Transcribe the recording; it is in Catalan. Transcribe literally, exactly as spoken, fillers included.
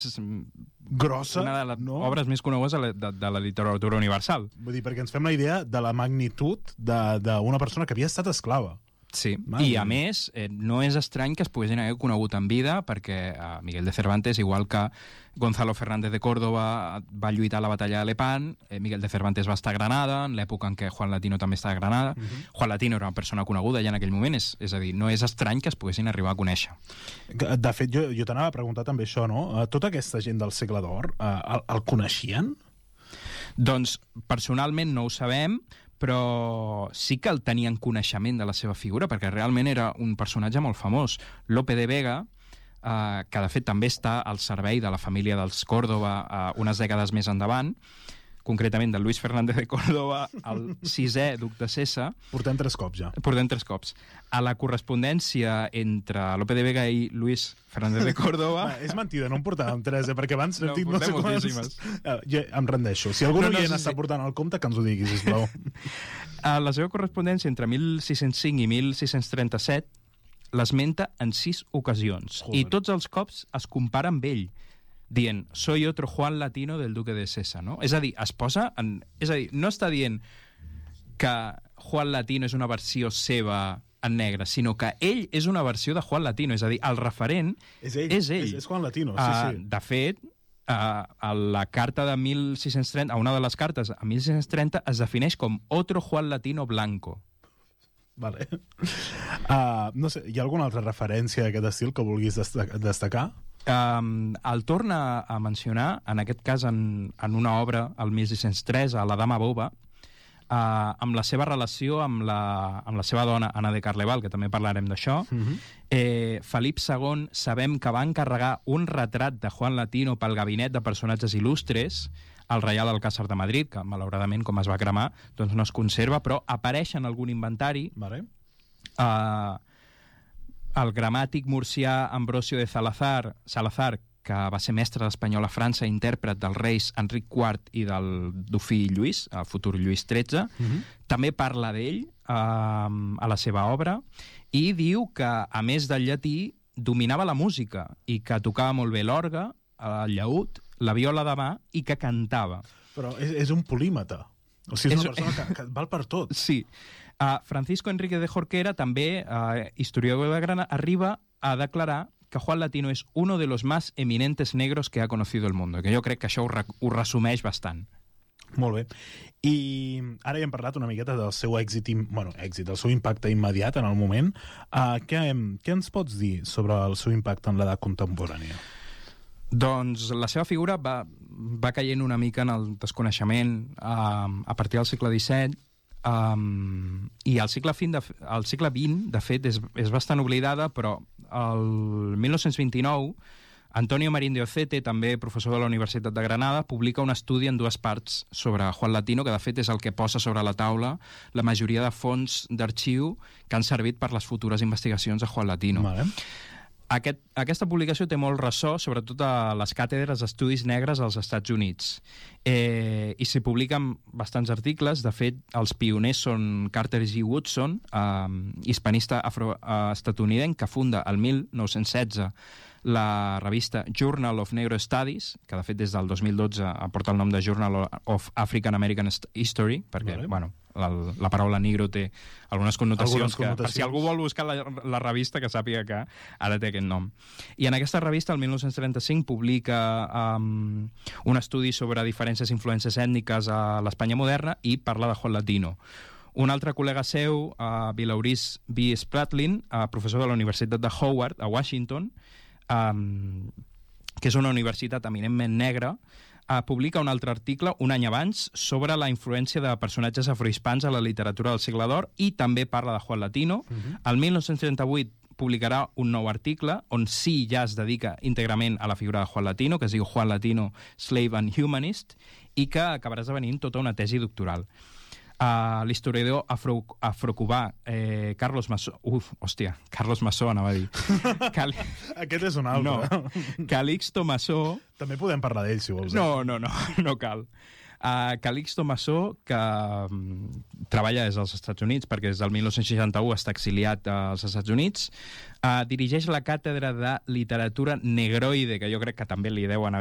grossa, una de les no? obres més conegudes de, de, de la literatura universal. Vull dir, perquè ens fem la idea de la magnitud d'una persona que havia estat esclava. Sí, Mai. i a més, eh, no és estrany que es poguessin haver conegut en vida, perquè eh, Miguel de Cervantes, igual que Gonzalo Fernández de Córdoba va lluitar a la batalla de Lepant, eh, Miguel de Cervantes va estar a Granada, en l'època en què Juan Latino també estava a Granada. Uh -huh. Juan Latino era una persona coneguda ja en aquell moment, és, és a dir, no és estrany que es poguessin arribar a conèixer. De fet, jo, jo t'anava a preguntar també això, no? Tota aquesta gent del segle d'or, eh, el, el coneixien? Doncs, personalment no ho sabem, però sí que el tenien coneixement de la seva figura, perquè realment era un personatge molt famós. Lope de Vega, eh, que de fet també està al servei de la família dels Còrdova eh, unes dècades més endavant, concretament de Luis Fernández de Córdoba, el sisè duc de Sessa. Portem tres cops, ja. Portem tres cops. A la correspondència entre Lope de Vega i Luis Fernández de Córdoba... Va, és mentida, no en portàvem tres, eh? Perquè abans... No, no, no portem sé moltíssimes. Quants... Ja, em rendeixo. Si algú no, no, no sí, està sí. portant el compte, que ens ho digui, sisplau. A la seva correspondència entre mil sis-cents cinc i mil sis-cents trenta-set l'esmenta en sis ocasions. Joder. I tots els cops es compara amb ell, dient, soy otro Juan Latino del duque de Sessa, no? És a dir, es posa en... És a dir, no està dient que Juan Latino és una versió seva en negre, sinó que ell és una versió de Juan Latino, és a dir, el referent és ell. És, ell. és, és Juan Latino, sí, uh, sí. De fet, uh, a la carta de mil sis-cents trenta, a una de les cartes a mil sis-cents trenta, es defineix com otro Juan Latino blanco. Vale. Uh, no sé, hi ha alguna altra referència d'aquest estil que vulguis destacar? Um, el torna a mencionar, en aquest cas en, en una obra, el mil sis-cents tres, a La Dama Boba, uh, amb la seva relació amb la, amb la seva dona, Anna de Carleval, que també parlarem d'això. Uh-huh. eh, Felip segon sabem que va encarregar un retrat de Juan Latino pel gabinet de personatges il·lustres al Reial Alcázar de Madrid, que malauradament, com es va cremar, doncs no es conserva, però apareix en algun inventari. Vale. Uh, el gramàtic murcià Ambrosio de Salazar, Salazar, que va ser mestre d'espanyol a França, intèrpret dels reis Enric quart i del dofí Lluís, el futur Lluís tretze, uh-huh. també parla d'ell uh, a la seva obra i diu que, a més del llatí, dominava la música i que tocava molt bé l'orgue, el llaüt, la viola de mà i que cantava. Però és, és un polímata. O sigui, és, és una persona que, que val per tot. Sí. Uh, Francisco Enrique de Jorquera, també uh, historiador de Granada, arriba a declarar que Juan Latino és uno de los más eminentes negros que ha conocido el mundo, que jo crec que això ho, re ho resumeix bastant. Molt bé. I ara ja hem parlat una miqueta del seu èxit, bueno, èxit, del seu impacte immediat en el moment. Uh, què, què ens pots dir sobre el seu impacte en l'edat contemporània? Doncs la seva figura va, va caient una mica en el desconeixement uh, a partir del segle disset, um, i al segle vint, de, al segle vint, de fet, és, és bastant oblidada, però el mil nou-cents vint-i-nou Antonio Marín de Ocete, també professor de la Universitat de Granada, publica un estudi en dues parts sobre Juan Latino, que de fet és el que posa sobre la taula la majoria de fonts d'arxiu que han servit per les futures investigacions de Juan Latino. Vale. Aquest, aquesta publicació té molt ressò, sobretot a les càtedres d'estudis negres als Estats Units. Eh, I s'hi publiquen bastants articles. De fet, els pioners són Carter G. Woodson, eh, hispanista afroestatunidenc, que funda el mil nou-cents setze la revista Journal of Negro Studies, que de fet des del dos mil dotze porta el nom de Journal of African American History, perquè, vale. bueno, la, la paraula negro té algunes connotacions, algunes que, connotacions. per si algú vol buscar la, la revista, que sàpiga que ara té aquest nom. I en aquesta revista, el mil nou-cents trenta-cinc, publica um, un estudi sobre diferències i influències ètniques a l'Espanya moderna i parla de Juan Latino. Un altre col·lega seu, uh, Vilauris B. Spratlin, uh, professor de la Universitat de Howard, a Washington, um, que és una universitat eminentment negra, uh, publica un altre article un any abans sobre la influència de personatges afrohispans a la literatura del segle d'or i també parla de Juan Latino. Uh-huh. El mil nou-cents trenta-vuit publicarà un nou article on sí ja es dedica íntegrament a la figura de Juan Latino, que es diu Juan Latino, Slave and Humanist, i que acabarà esdevenint tota una tesi doctoral. Uh, l'historiador afro, afrocubà eh, Carlos Massó... Uf, hòstia, Carlos Massó anava a dir. Cali... Aquest és un altre. No, Calixto Massó... També podem parlar d'ell, si vols. No, no, no, no cal. Uh, Calixto Massó, que um, treballa des dels Estats Units, perquè des del dinou seixanta-u està exiliat als Estats Units, uh, dirigeix la càtedra de literatura negroide, que jo crec que també li deuen haver